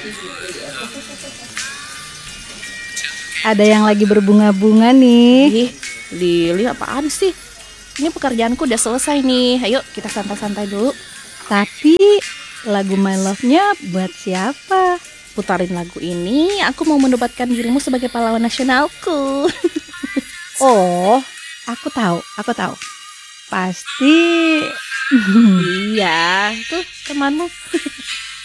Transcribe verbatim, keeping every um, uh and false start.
Ada yang lagi berbunga-bunga nih. Ih, Lili apaan sih? Ini pekerjaanku udah selesai nih. Ayo kita santai-santai dulu. Tapi lagu My Love-nya buat siapa? Putarin lagu ini, aku mau menobatkan dirimu sebagai pahlawan nasionalku. Oh, aku tahu, aku tahu. Pasti Iya, tuh temanmu.